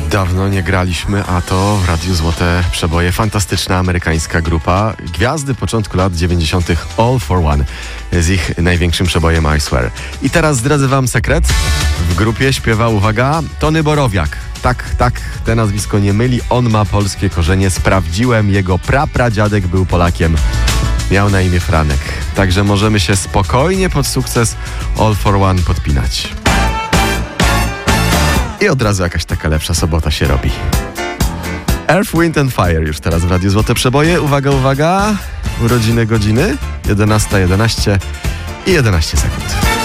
Dawno nie graliśmy, a to w Radiu Złote Przeboje. Fantastyczna amerykańska grupa. Gwiazdy początku lat 90. All for One z ich największym przebojem I Swear. I teraz zdradzę wam sekret. W grupie śpiewa, uwaga, Tony Borowiak. Tak, te nazwisko nie myli. On ma polskie korzenie. Sprawdziłem, jego prapradziadek był Polakiem. Miał na imię Franek. Także możemy się spokojnie pod sukces All for One podpinać. I od razu jakaś taka lepsza sobota się robi. Earth, Wind and Fire już teraz w Radiu Złote Przeboje. Uwaga, urodziny godziny 11:11 i 11 sekund.